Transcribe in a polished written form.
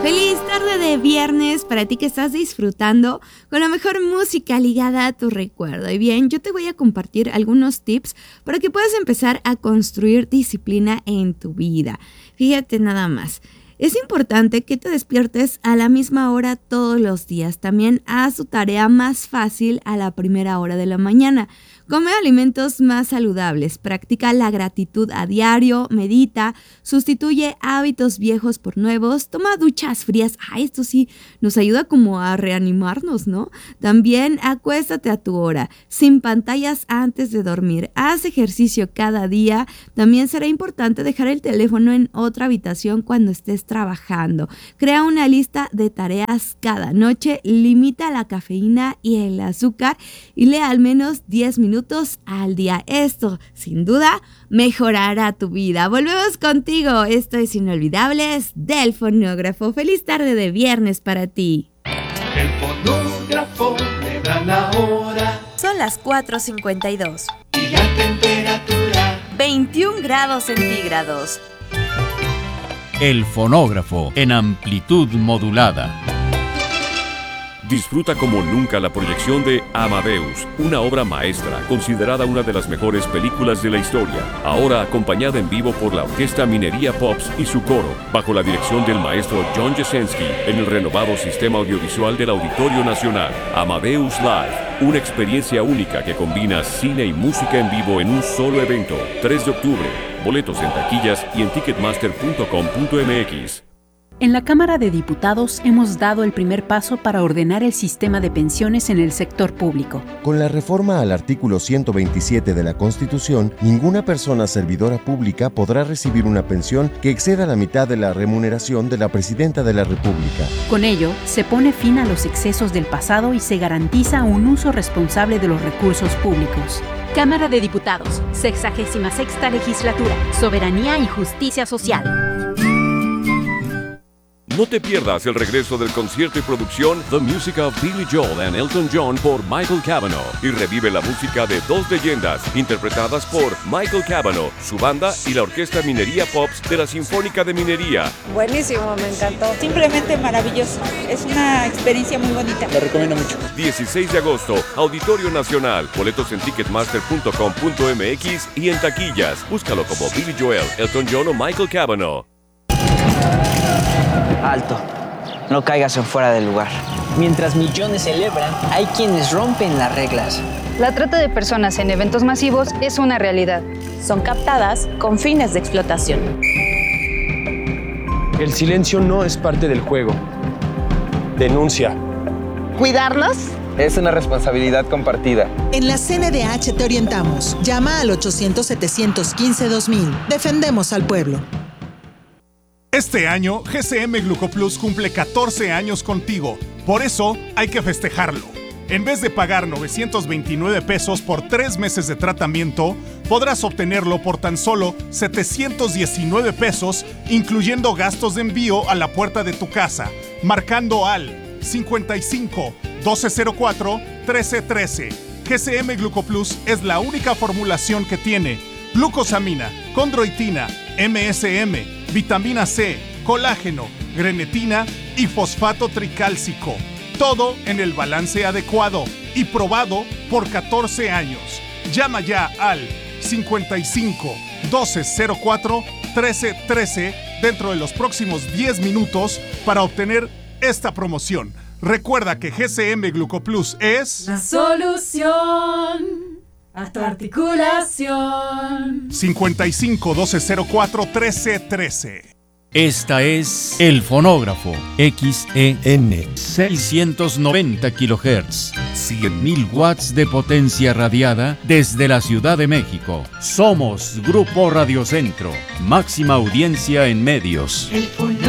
Feliz tarde de viernes para ti que estás disfrutando con la mejor música ligada a tu recuerdo. Y bien, yo te voy a compartir algunos tips para que puedas empezar a construir disciplina en tu vida. Fíjate nada más. Es importante que te despiertes a la misma hora todos los días. También haz tu tarea más fácil a la primera hora de la mañana. Come alimentos más saludables, practica la gratitud a diario, medita, sustituye hábitos viejos por nuevos, toma duchas frías. Esto sí nos ayuda como a reanimarnos, ¿no? También acuéstate a tu hora, sin pantallas antes de dormir. Haz ejercicio cada día. También será importante dejar el teléfono en otra habitación cuando estés trabajando. Crea una lista de tareas cada noche, limita la cafeína y el azúcar y lee al menos 10 minutos al día. Esto, sin duda, mejorará tu vida. Volvemos contigo. Esto es Inolvidables del Fonógrafo. Feliz tarde de viernes para ti. El fonógrafo me da la hora. Son las 4:52. Y la temperatura 21 grados centígrados. El fonógrafo en amplitud modulada. Disfruta como nunca la proyección de Amadeus, una obra maestra, considerada una de las mejores películas de la historia. Ahora acompañada en vivo por la Orquesta Minería Pops y su coro, bajo la dirección del maestro John Jasenski, en el renovado sistema audiovisual del Auditorio Nacional. Amadeus Live, una experiencia única que combina cine y música en vivo en un solo evento. 3 de octubre. Boletos en taquillas y en ticketmaster.com.mx. En la Cámara de Diputados hemos dado el primer paso para ordenar el sistema de pensiones en el sector público. Con la reforma al artículo 127 de la Constitución, ninguna persona servidora pública podrá recibir una pensión que exceda la mitad de la remuneración de la Presidenta de la República. Con ello, se pone fin a los excesos del pasado y se garantiza un uso responsable de los recursos públicos. Cámara de Diputados, 66ª Legislatura, Soberanía y Justicia Social. No te pierdas el regreso del concierto y producción The Music of Billy Joel and Elton John por Michael Cavanaugh y revive la música de dos leyendas interpretadas por Michael Cavanaugh, su banda y la Orquesta Minería Pops de la Sinfónica de Minería. Buenísimo, me encantó. Simplemente maravilloso. Es una experiencia muy bonita. La recomiendo mucho. 16 de agosto, Auditorio Nacional. Boletos en ticketmaster.com.mx y en taquillas. Búscalo como Billy Joel, Elton John o Michael Cavanaugh. Alto, no caigas en fuera del lugar. Mientras millones celebran, hay quienes rompen las reglas. La trata de personas en eventos masivos es una realidad. Son captadas con fines de explotación. El silencio no es parte del juego. Denuncia. ¿Cuidarnos? Es una responsabilidad compartida. En la CNDH te orientamos. Llama al 800-715-2000. Defendemos al pueblo. Este año, GCM Glucoplus cumple 14 años contigo. Por eso, hay que festejarlo. En vez de pagar 929 pesos por 3 meses de tratamiento, podrás obtenerlo por tan solo 719 pesos, incluyendo gastos de envío a la puerta de tu casa, marcando al 55 1204 1313. GCM Glucoplus es la única formulación que tiene glucosamina, condroitina, MSM, vitamina C, colágeno, grenetina y fosfato tricálcico. Todo en el balance adecuado y probado por 14 años. Llama ya al 55 1204 1313 dentro de los próximos 10 minutos para obtener esta promoción. Recuerda que GCM Glucoplus es la solución a tu articulación. 55 1204 1313. Esta es El Fonógrafo, XEN, 690 kHz, 100.000 watts de potencia radiada desde la Ciudad de México. Somos Grupo Radio Centro, máxima audiencia en medios. El Fonógrafo.